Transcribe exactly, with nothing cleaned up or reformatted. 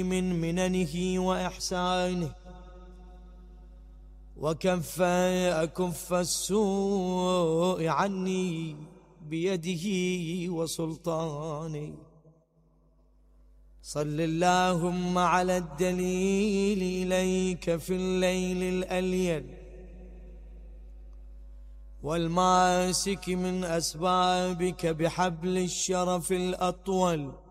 من مننه وإحسانه، وكف أكف السوء عني بيده وسلطانه. صل اللهم على الدليل إليك في الليل الأليل، والماسك من أسبابك بحبل الشرف الأطول،